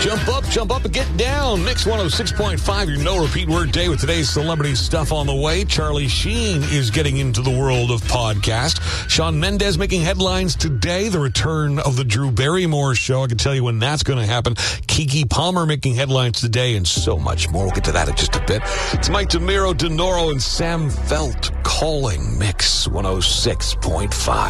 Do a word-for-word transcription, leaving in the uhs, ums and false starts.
Jump up, jump up, and get down. Mix one oh six point five, your no-repeat word day with today's celebrity stuff on the way. Charlie Sheen is getting into the world of podcast. Shawn Mendes making headlines today. The return of the Drew Barrymore show. I can tell you when that's going to happen. Keke Palmer making headlines today, and so much more. We'll get to that in just a bit. It's Mike DeMiro, DeNoro, and Sam Felt calling Mix one oh six point five.